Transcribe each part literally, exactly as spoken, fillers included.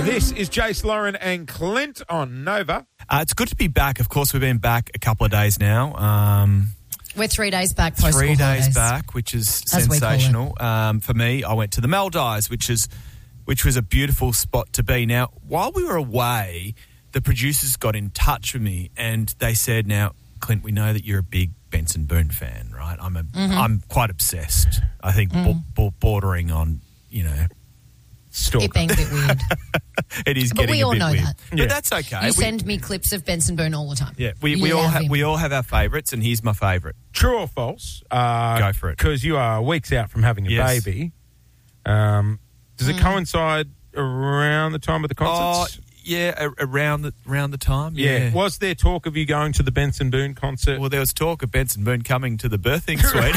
This is Jace, Lauren and Clint on Nova. Uh, it's good to be back. Of course, we've been back a couple of days now. Um, We're three days back post Three days holidays. back, which is As we call it. sensational. Um, for me, I went to the Maldives, which is which was a beautiful spot to be. Now, while we were away, the producers got in touch with me and they said, now, Clint, we know that you're a big Benson Boone fan, right? I'm a, Mm-hmm. I'm quite obsessed. I think Mm. b- b- bordering on, you know, It being a bit weird. it is But getting we a all bit know weird. that. But Yeah. that's okay. You We- send me clips of Benson Boone all the time. yeah, we, You we all love ha- him. we all have our favourites, and here's my favourite. True or false? Uh, Go for it. Because you are weeks out from having a Yes. baby. Um, does Mm. it coincide around the time of the concerts? Oh, yeah, a- around the around the time. yeah. Yeah. Was there talk of you going to the Benson Boone concert? Well, there was talk of Benson Boone coming to the birthing suite.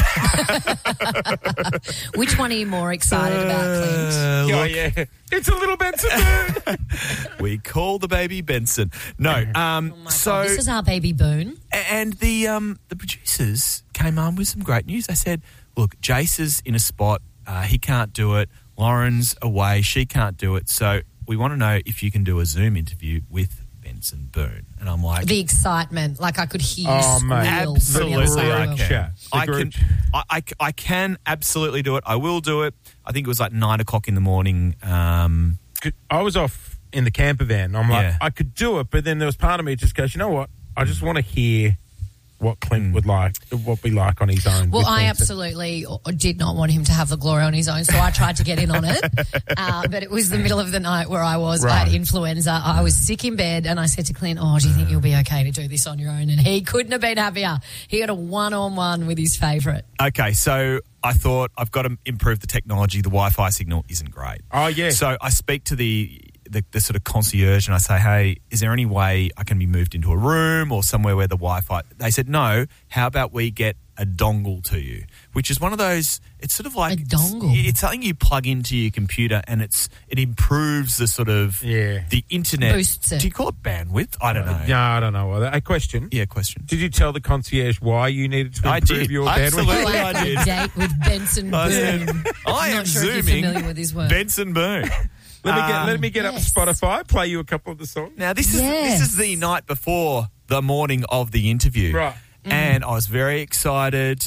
Which one are you more excited about, Clint? Uh, oh, look, yeah. It's a little Benson Boone. we call the baby Benson. No, um, Oh my so God, this is our baby Boone. and the um, the producers came on with some great news. They said, "Look, Jace is in a spot. Uh, he can't do it. Lauren's away. She can't do it. So we want to know if you can do a Zoom interview with Benson Boone." And I'm like, The excitement, like I could hear Oh, you mate. squeal absolutely, from the I other can. side. Chat. The I can, group. I, I, I can absolutely do it. I will do it. I think it was like nine o'clock in the morning. Um, I was off in the camper van. I'm like, Yeah. I could do it, but then there was part of me that just goes, you know what? I just want to hear what Clint would like, what we like on his own. Well, with I Benson. absolutely did not want him to have the glory on his own, so I tried to get in on it. Uh, but it was the middle of the night where I was. I had Right. influenza. I was sick in bed, and I said to Clint, oh, do you think you'll be okay to do this on your own? And he couldn't have been happier. He had a one-on-one with his favourite. okay, so I thought I've got to improve the technology. The Wi-Fi signal isn't great. Oh, yeah. So I speak to the, the the sort of concierge and I say, hey, is there any way I can be moved into a room or somewhere where the Wi-Fi... They said, no, how about we get a dongle to you, which is one of those... It's sort of like... A dongle? It's, it's something you plug into your computer and it's it improves the sort of... Yeah. The internet... Boosts it. Do you call it bandwidth? I don't know. Yeah, I don't know. A question. Yeah, question. Did you tell the concierge why you needed to I improve did. your Absolutely. bandwidth? Oh, I I had did. a date with Benson I Boone. said, I I'm am not sure if you're zooming familiar with his work. Benson Boone. Let me get Um, let me get yes. up Spotify, play you a couple of the songs. Now, this is Yes. this is the night before the morning of the interview. Right. And I was very excited.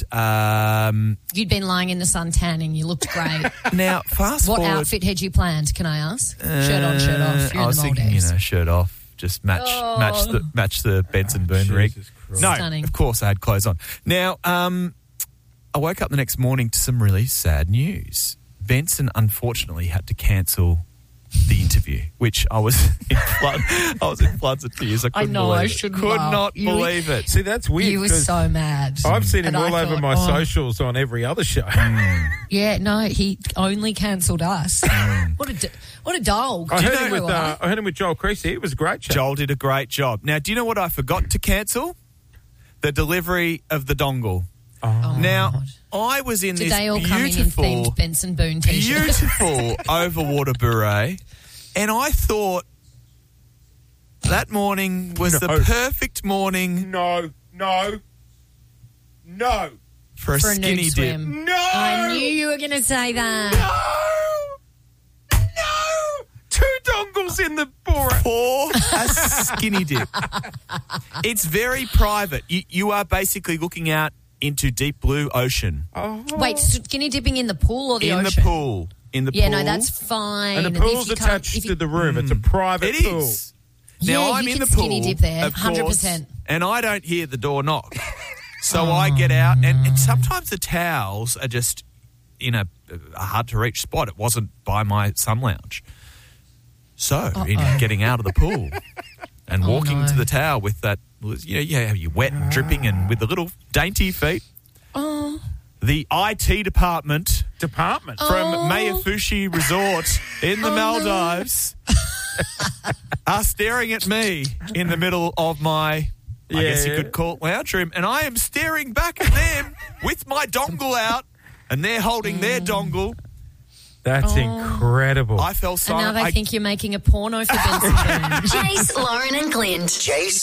Um, You'd been lying in the sun tanning. You looked great. now, fast What forward. outfit had you planned, can I ask? shirt on, shirt off. You're I in was the thinking, Maldives. you know, shirt off, just match Oh. match the match the Benson Boone rig. Jesus Christ. No, Stunning. of course I had clothes on. Now, um, I woke up the next morning to some really sad news. Benson unfortunately had to cancel the interview, which I was in flood, I was in floods of tears. I I couldn't know, believe I it. shouldn't Could laugh. not You- believe it. See, that's weird. You were 'cause so mad. I've seen him And all I over thought, my oh. socials on every other show. Yeah, no, he only cancelled us. what a d- what a dog. I Do you heard know him with who I- uh, I heard him with Joel Creasy. It was a great chat. Joel did a great job. Now, do you know what I forgot to cancel? The delivery of the dongle. Oh, Now, God. I was in Did this they all come in in beautiful, themed Benson Boone t-shirts? beautiful overwater beret, and I thought that morning was the No. perfect morning No, no, no, for a For a skinny nude dip. swim. no. I knew you were going to say that. No, no. Two dongles in the Bora. For a skinny dip. It's very private. You, you are basically looking out into deep blue ocean. Oh. Wait, skinny dipping in the pool or the in ocean? the pool. In the Yeah, pool. no, that's fine. And the if pool's you can't- attached if you- to the room. It's a private It pool. is. Yeah, Now, you I'm in can the pool, skinny dip there, of one hundred course, percent. and I don't hear the door knock. So I get out, and, and sometimes the towels are just in a, a hard-to-reach spot. It wasn't by my sun lounge. So, in getting out of the pool and Oh, walking no. to the towel with that, you know, yeah, you're wet and dripping and with the little dainty feet. Oh. The I T department Department. from Oh. Mayafushi Resort in the Oh, no. Maldives are staring at me in the middle of my, I guess you Yeah. could call it lounge room, and I am staring back at them with my dongle out, and they're holding their dongle. That's Oh. incredible. I felt so. And now they I, think you're making a porno for Benson Boone. Jace, Lauren and Clint. Jace